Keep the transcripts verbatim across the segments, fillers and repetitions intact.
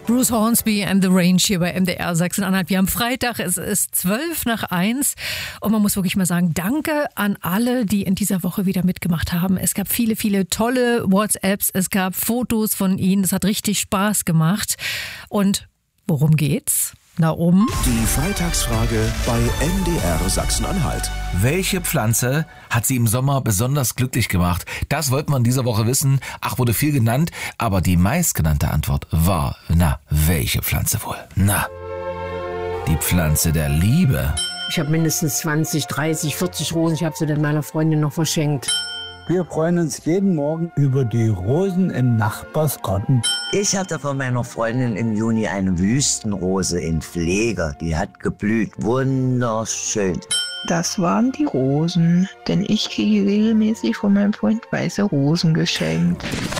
Bruce Hornsby and the Range hier bei M D R Sachsen-Anhalt. Wir haben Freitag, es ist zwölf nach eins und man muss wirklich mal sagen, danke an alle, die in dieser Woche wieder mitgemacht haben. Es gab viele, viele tolle WhatsApps, es gab Fotos von Ihnen, es hat richtig Spaß gemacht. Und worum geht's? Na um? Die Freitagsfrage bei M D R Sachsen-Anhalt. Welche Pflanze hat Sie im Sommer besonders glücklich gemacht? Das wollte man diese Woche wissen. Ach, wurde viel genannt, aber die meistgenannte Antwort war, na, welche Pflanze wohl? Na, die Pflanze der Liebe. Ich habe mindestens zwanzig, dreißig, vierzig Rosen. Ich habe sie dann meiner Freundin noch verschenkt. Wir freuen uns jeden Morgen über die Rosen im Nachbarsgarten. Ich hatte von meiner Freundin im Juni eine Wüstenrose in Pflege. Die hat geblüht. Wunderschön. Das waren die Rosen, denn ich kriege regelmäßig von meinem Freund weiße Rosen geschenkt.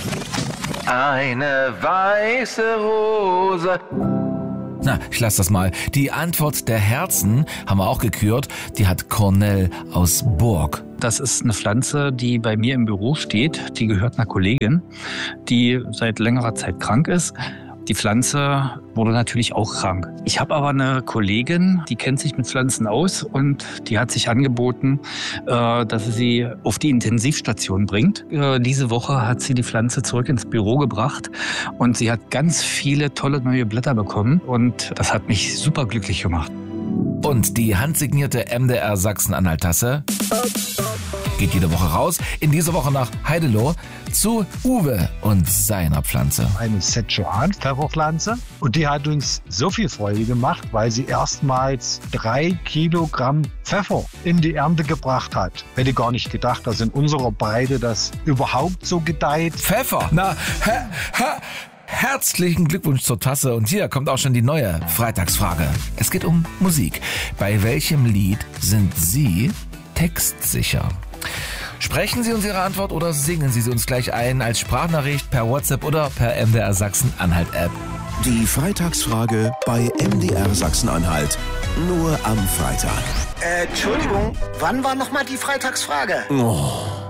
Eine weiße Rose. Na, ich lasse das mal. Die Antwort der Herzen haben wir auch gekürt. Die hat Cornell aus Burg. Das ist eine Pflanze, die bei mir im Büro steht. Die gehört einer Kollegin, die seit längerer Zeit krank ist. Die Pflanze wurde natürlich auch krank. Ich habe aber eine Kollegin, die kennt sich mit Pflanzen aus und die hat sich angeboten, äh, dass sie sie auf die Intensivstation bringt. Äh, diese Woche hat sie die Pflanze zurück ins Büro gebracht und sie hat ganz viele tolle neue Blätter bekommen und das hat mich super glücklich gemacht. Und die handsignierte M D R Sachsen-Anhalt-Tasse geht jede Woche raus. In dieser Woche nach Heideloh zu Uwe und seiner Pflanze. Eine Szechuan-Pfefferpflanze. Und die hat uns so viel Freude gemacht, weil sie erstmals drei Kilogramm Pfeffer in die Ernte gebracht hat. Hätte gar nicht gedacht, dass in unserer Breite das überhaupt so gedeiht. Pfeffer? Na, hä, hä. Herzlichen Glückwunsch zur Tasse und hier kommt auch schon die neue Freitagsfrage. Es geht um Musik. Bei welchem Lied sind Sie textsicher? Sprechen Sie uns Ihre Antwort oder singen Sie sie uns gleich ein als Sprachnachricht per WhatsApp oder per M D R Sachsen-Anhalt-App. Die Freitagsfrage bei M D R Sachsen-Anhalt. Nur am Freitag. Äh, Entschuldigung, wann war nochmal die Freitagsfrage? Oh.